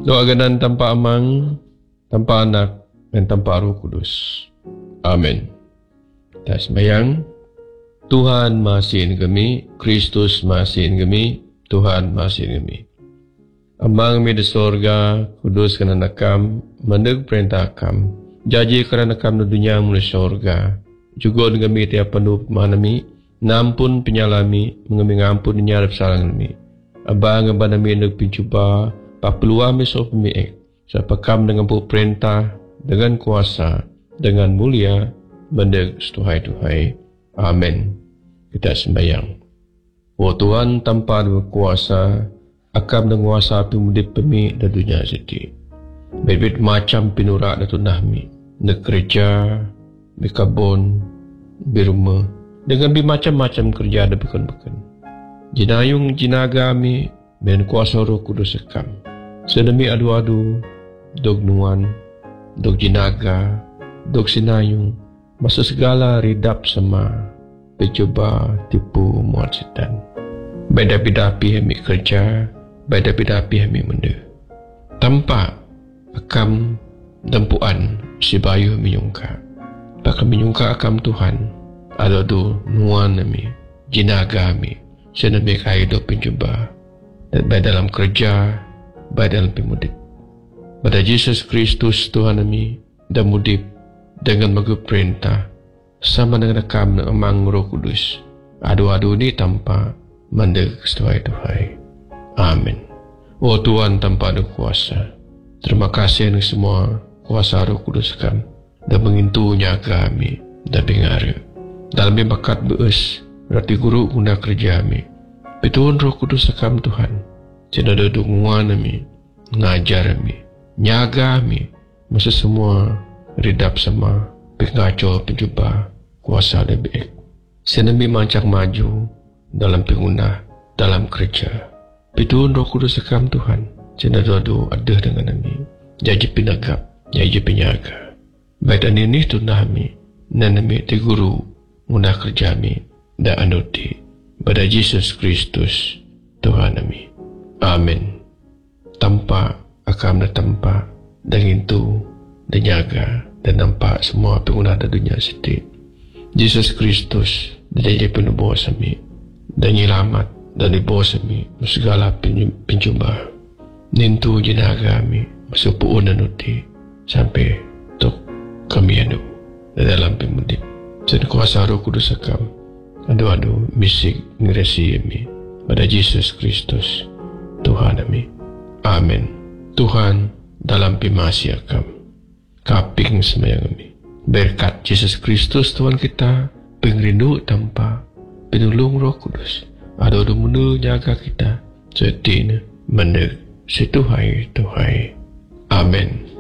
Doa ganan tanpa amang, tanpa anak, dan tanpa Roh Kudus. Amin. Kita sembahyang. Tuhan masihin kami, Kristus masihin kami, Tuhan masihin kami. Amang mi di sorga, kudus kerana nakam, meneg perintah kam, jaji kerana nakam di dunia mula sorga. Juga dengan kami tiap penuh pemahanami, nampun penyalami, mengambil ngampun nyarap salang kami. Abang ngebana mi neg pincuba, papeluah mi so pemiik, siapa kam dengan perintah, dengan kuasa, dengan mulia, meneg setuhai-tuhai. Amin. Kita sembahyang. Oh Tuhan, tanpa kuasa, akan menguasa pemudip pemi dan dunia seti. Berbeda macam pinurak dan tunahmi, nak kerja, berkabun, berumah, dengan macam-macam kerja dan bukan-bukan. Jinayung jinaga mi, dan kuasa Roh Kudus sekam. Sedemi adu-adu, dog nuan, dog jinaga, dog sinayung, masa segala ridap sama, bercuba tipu muat setan. Beda-beda kami kerja, beda-beda kami menda. Tanpa akam dampuan si bayu menyungka. Bahkan menyungka akam Tuhan. Ada tu nuan kami, jinaga kami, senami kaya hidup pencuba. Dan baik dalam kerja, baik dalam pemudip. Pada Yesus Kristus Tuhan kami, dan mudip dengan magu perintah, sama dengan akam amang Roh Kudus. Adu-adu ni tanpa mandeg setuhai-tuhai. Amin. Oh Tuhan tanpa ada kuasa, terima kasih dengan semua kuasa Roh Kudus kam, dan mengintunya kami, dan pengaruh. Dalam bakat beus, berarti guru guna kerja kami. Betuan Roh Kudus kam Tuhan, tidak ada dukungan kami, ngajar kami, nyaga kami, masa semua ridap sama, pengacau, pencuba, kuasa lebih. Senami mancang maju dalam pengguna, dalam kerja. Betuan Roh Kudus sekam Tuhan, tidak ada dengan kami. Jadi penagap, jadi penyaga. Baik dan ini tunah kami, dan kami teguru, guna kerja kami, dan anuti. Pada Yesus Kristus, Tuhan kami. Amin. Tanpa akam dan tanpa, dan itu, dan jaga, dan nampak semua pengguna di dunia setiap. Yesus Kristus dan dia penuh bawa kami dan nyelamat dan dibawa kami segala pencuba nintu jinaga kami masuk puun dan uti sampai tok kami anu dalam pemudip dan kuasa Roh Kudus akam adu-adu misik ngeresi kami pada Yesus Kristus Tuhan kami. Amin. Tuhan dalam pemasi akam kaping semayang kami. Berkat Yesus Kristus Tuhan kita, pengrindu tanpa penolong Roh Kudus, ada menu jaga kita, setina meneg setuhai-tuhai. Amin.